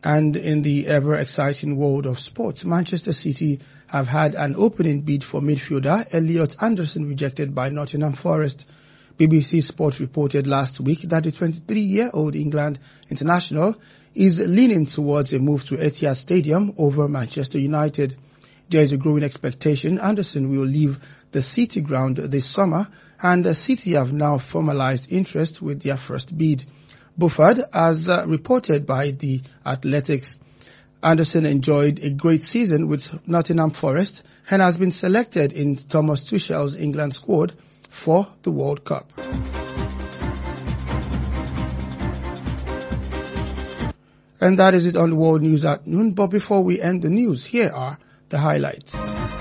And in the ever-exciting world of sports, Manchester City have had an opening bid for midfielder Elliot Anderson rejected by Nottingham Forest. BBC Sport reported last week that the 23-year-old England international is leaning towards a move to Etihad Stadium over Manchester United. There is a growing expectation Anderson will leave the City ground this summer, and the City have now formalized interest with their first bid. Buffard, as reported by The Athletics, Anderson enjoyed a great season with Nottingham Forest and has been selected in Thomas Tuchel's England squad for the World Cup. And that is it on World News at Noon. But before we end the news, here are the highlights.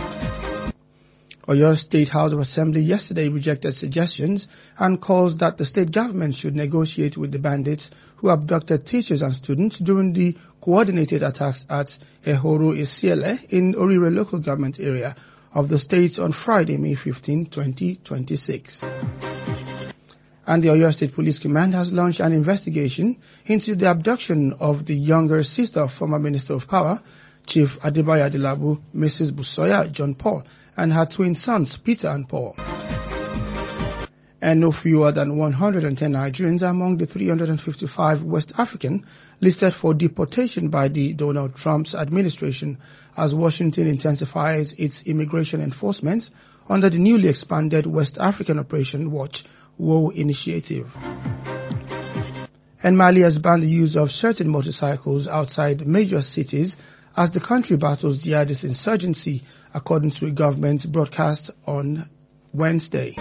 Oyo State House of Assembly yesterday rejected suggestions and calls that the state government should negotiate with the bandits who abducted teachers and students during the coordinated attacks at Ehoro Isiele in Orire local government area of the state on Friday, May 15, 2026. And the Oyo State Police Command has launched an investigation into the abduction of the younger sister of former Minister of Power, Chief Adebayo Adelabu, Mrs. Busoya John Paul, and her twin sons, Peter and Paul. And no fewer than 110 Nigerians are among the 355 West African listed for deportation by the Donald Trump's administration as Washington intensifies its immigration enforcement under the newly expanded West African Operation Watch WOW initiative. And Mali has banned the use of certain motorcycles outside major cities as the country battles jihadist insurgency, according to a government broadcast on Wednesday.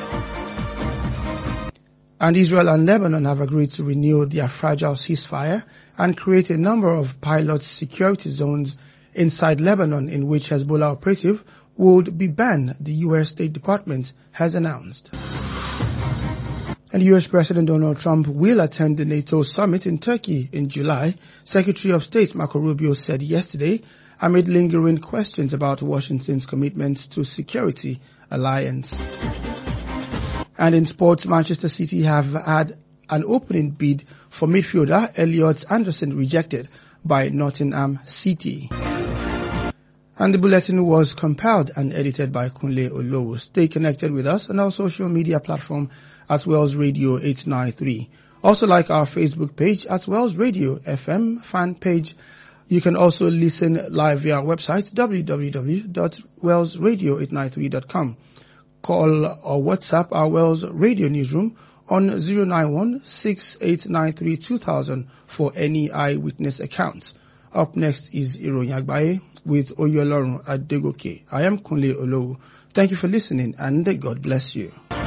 And Israel and Lebanon have agreed to renew their fragile ceasefire and create a number of pilot security zones inside Lebanon in which Hezbollah operative would be banned, the U.S. State Department has announced. And U.S. President Donald Trump will attend the NATO summit in Turkey in July, Secretary of State Marco Rubio said yesterday, amid lingering questions about Washington's commitment to security alliance. And in sports, Manchester City have had an opening bid for midfielder Elliot Anderson rejected by Nottingham City. And the bulletin was compiled and edited by Kunle Olowo. Stay connected with us on our social media platform at Wells Radio 893. Also like our Facebook page at Wells Radio FM fan page. You can also listen live via our website www.wellsradio893.com. Call or WhatsApp our Wells Radio newsroom on 091-6893-2000 for any eyewitness accounts. Up next is Iroyin Agbaye with Oyolorun Adegoke. I am Kunle Olowo. Thank you for listening and God bless you.